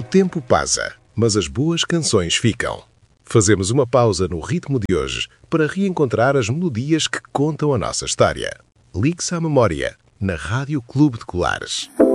tempo passa, mas as boas canções ficam. Fazemos uma pausa no ritmo de hoje para reencontrar as melodias que contam a nossa história. Ligue-se à memória, na Rádio Clube de Colares.